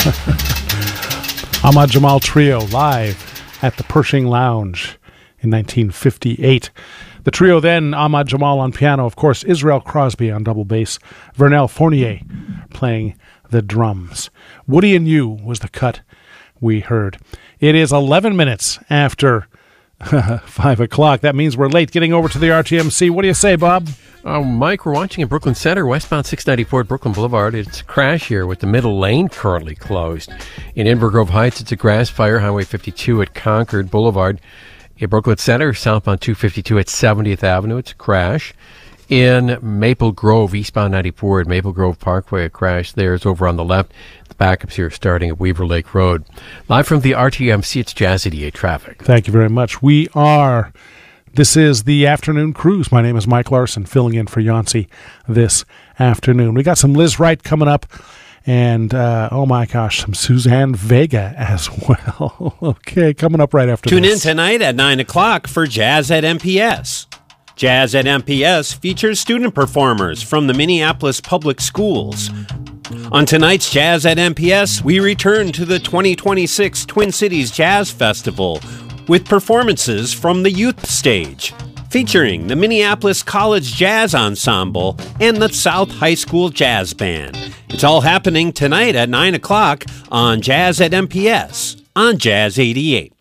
Ahmad Jamal Trio live at the Pershing Lounge in 1958. The trio then, Ahmad Jamal on piano, of course, Israel Crosby on double bass, Vernel Fournier playing the drums. Woody and You was the cut we heard. It is 11 minutes after 5 o'clock. That means we're late getting over to the RTMC. What do you say, Bob? Mike, we're watching in Brooklyn Center, westbound 694 at Brooklyn Boulevard. It's a crash here with the middle lane currently closed. In Inver Grove Heights, it's a grass fire, Highway 52 at Concord Boulevard. In Brooklyn Center, southbound 252 at 70th Avenue, it's a crash. In Maple Grove, eastbound 94 at Maple Grove Parkway, a crash there is over on the left. The backups here starting at Weaver Lake Road. Live from the RTMC, it's Jazz 88 Traffic. Thank you very much. This is the Afternoon Cruise. My name is Mike Larson, filling in for Yancey this afternoon. We got some Liz Wright coming up, and oh my gosh, some Suzanne Vega as well. Okay, coming up right after this. Tune in tonight at 9 o'clock for Jazz at MPS. Jazz at MPS features student performers from the Minneapolis Public Schools. On tonight's Jazz at MPS, we return to the 2026 Twin Cities Jazz Festival with performances from the youth stage, featuring the Minneapolis College Jazz Ensemble and the South High School Jazz Band. It's all happening tonight at 9 o'clock on Jazz at MPS on Jazz 88.